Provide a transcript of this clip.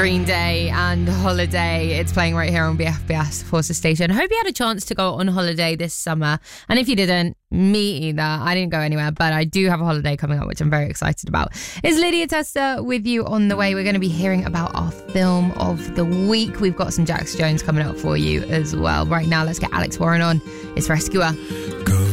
Green Day and Holiday. It's playing right here on BFBS Forces Station. Hope you had a chance to go on holiday this summer. And if you didn't, me either. I didn't go anywhere, but I do have a holiday coming up, which I'm very excited about. It's Lydia Tester with you on the way. We're going to be hearing about our film of the week. We've got some Jax Jones coming up for you as well. Right now, let's get Alex Warren on. It's Rescuer. Go.